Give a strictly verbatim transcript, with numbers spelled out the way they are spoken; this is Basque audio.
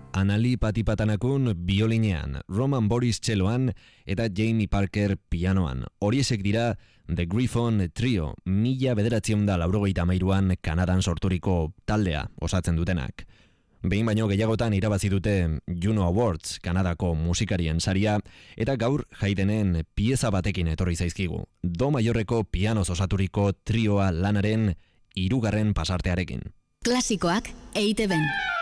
Anali Patipatanakun biolinean, Roman Boris txeloan eta Jamie Parker pianoan. Horiesek dira The Griffon Trio, mila bederatziehun da laurogeita hamairuan Kanadan sorturiko taldea osatzen dutenak. Behin baino gehiagotan irabazi dute Juno Awards, Kanadako musikarien saria, eta gaur Haydnen pieza batekin etorri zaizkigu. Do maiorreko pianoz osaturiko trioa lanaren hirugarren pasartearekin. Klasikoak E I T B-n.